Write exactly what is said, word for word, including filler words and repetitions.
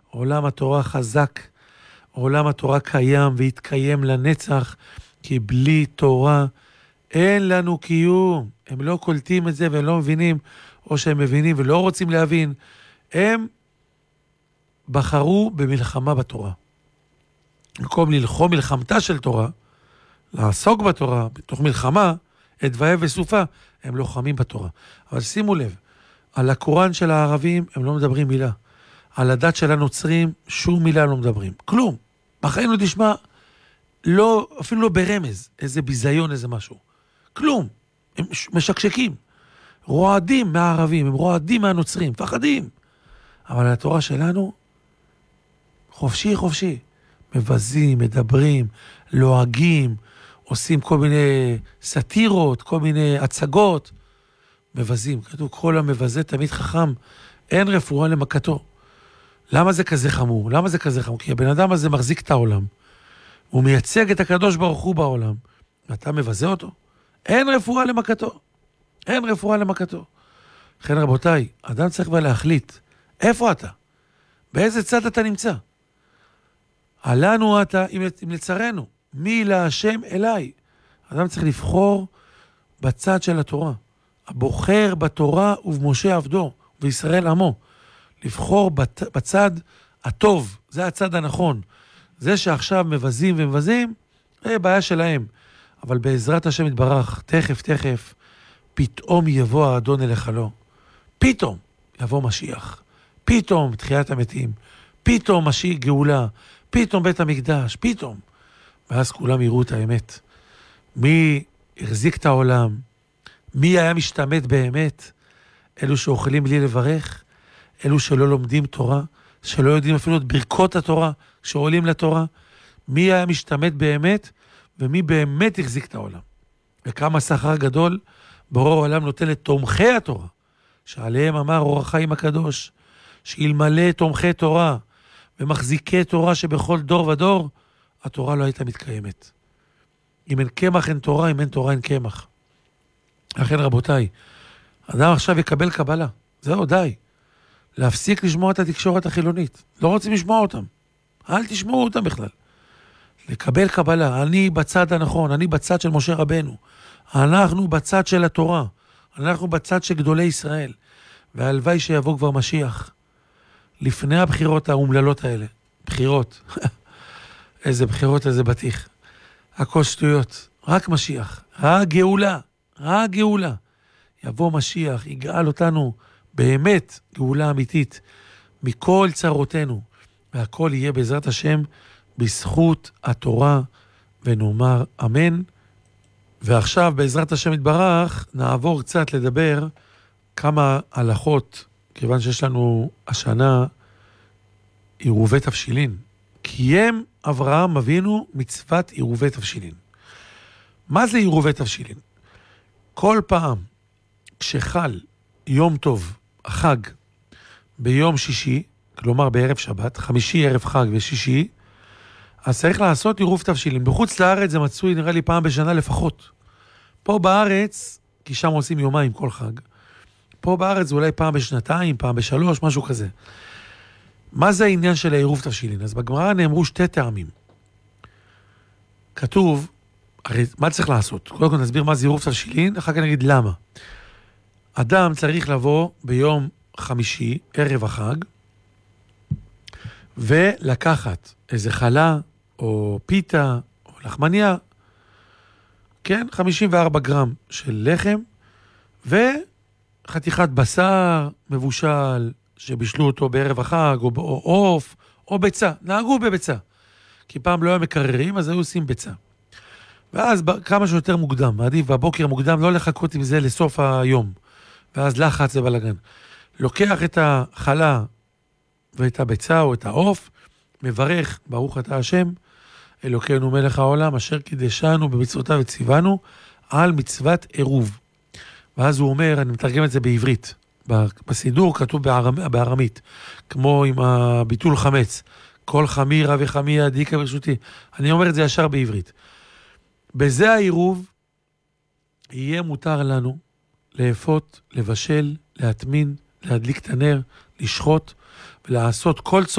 עולם התורה חזק, עולם התורה קיים והתקיים לנצח, כי בלי תורה אין לנו קיום. הם לא קולטים את זה והם לא מבינים, או שהם מבינים ולא רוצים להבין. הם בחרו במלחמה בתורה. במקום ללחום מלחמתה של תורה, לעסוק בתורה, בתוך מלחמה, את דבעי וסופה, הם לוחמים בתורה. אבל שימו לב, על הקוראן של הערבים הם לא מדברים מילה. על הדת של הנוצרים שום מילה לא מדברים. כלום. בחיינו תשמע, לא, אפילו לא ברמז, איזה ביזיון, איזה משהו. כלום. הם משקשקים. רועדים מהערבים, הם רועדים מהנוצרים, פחדים. אבל על התורה שלנו, חופשי חופשי. מבזים, מדברים, לועגים, עושים כל מיני סטירות, כל מיני הצגות. מבזים. כתוב, כל המבזה תמיד חכם, אין רפואה למכתו. למה זה כזה חמור? למה זה כזה חמור? כי הבן אדם הזה מחזיק את העולם. הוא מייצג את הקדוש ברוך הוא בעולם. ואתה מבזה אותו? אין רפואה למכתו. אין רפואה למכתו. לכן רבותיי, אדם צריך כבר להחליט. איפה אתה? באיזה צד אתה נמצא? עלינו אתה אם לצרנו. מי להשם אליי? אדם צריך לבחור בצד של התורה. הבוחר בתורה ובמשה עבדו, וישראל עמו. לבחור בצד הטוב, זה הצד הנכון. זה שעכשיו מבזים ומבזים, זה בעיה שלהם. אבל בעזרת השם יתברך, תכף תכף, פתאום יבוא האדון אליך לו. פתאום יבוא משיח. פתאום תחיית המתים. פתאום משיח גאולה. פתאום בית המקדש. פתאום. ואז כולם יראו את האמת. מי החזיק את העולם? מי היה משתמט באמת? אלו שאוכלים בלי לברך? אלו שלא לומדים תורה? שלא יודעים אפילו את ברכות התורה? שעולים לתורה? מי היה משתמט באמת? ומי באמת החזיק את העולם? וכמה שכר גדול ברור העולם נותן לתומכי התורה, שעליהם אמר אור החיים הקדוש, שאלמלא תומכי תורה ומחזיקי תורה שבכל דור ודור, התורה לא הייתה מתקיימת. אם אין קמח אין תורה, אם אין תורה אין קמח. לכן רבותיי, אדם עכשיו יקבל קבלה, זהו די. להפסיק לשמוע את התקשורת החילונית, לא רוצים לשמוע אותם, אל תשמעו אותם בכלל. לקבל קבלה, אני בצד הנכון, אני בצד של משה רבנו, אנחנו בצד של התורה, אנחנו בצד של גדולי ישראל, והלוואי שיבוא כבר משיח, לפני הבחירות האומללות האלה, בחירות, איזה בחירות, איזה בטיח, הכל שטויות, רק משיח, רק גאולה, רק גאולה, יבוא משיח, יגאל אותנו באמת גאולה אמיתית, מכל צרותינו, והכל יהיה בעזרת השם, בזכות התורה, ונאמר אמן. ועכשיו בעזרת השם יתברך נעבור קצת לדבר כמה הלכות, כיוון שיש לנו השנה עירובי תבשילין. קיים אברהם אבינו מצוות עירובי תבשילין. מה זה עירובי תבשילין? כל פעם כשחל יום טוב, החג, ביום שישי, כלומר בערב שבת, חמישי ערב חג ושישי, אז צריך לעשות עירוב תבשילין. בחוץ לארץ זה מצוי נראה לי פעם בשנה לפחות. פה בארץ, כי שם עושים יומיים כל חג, פה בארץ זה אולי פעם בשנתיים, פעם בשלוש, משהו כזה. מה זה העניין של העירוב תבשילין? אז בגמרא נאמרו שתי טעמים. כתוב, הרי מה צריך לעשות? קודם כל נסביר מה זה עירוב תבשילין, אחר כך נגיד למה. אדם צריך לבוא ביום חמישי, ערב החג, ולקחת איזה חלה, או פיתה, או לחמניה, כן, חמישים וארבעה גרם של לחם, וחתיכת בשר מבושל, שבישלו אותו בערב החג, או עוף, או ביצה. נהגו בביצה. כי פעם לא היו מקררים, אז היו עושים ביצה. ואז כמה שיותר מוקדם, עדיף בבוקר מוקדם, לא לחכות עם זה לסוף היום. ואז לחץ ובלגן. לוקח את החלה ואת הביצה או את העוף, מברך, ברוך אתה השם, אלוקינו מלך העולם, אשר קידשנו במצוותיו וציוונו, על מצוות עירוב. ואז הוא אומר, אני מתרגם את זה בעברית, בסידור כתוב בארמית, כמו עם הביטול חמץ, כל חמירה וחמיה דיקה ברשותי. אני אומר את זה ישר בעברית. בזה העירוב יהיה מותר לנו לאפות, לבשל, להטמין, להדליק את הנר, לשחוט ולעשות כל צורך.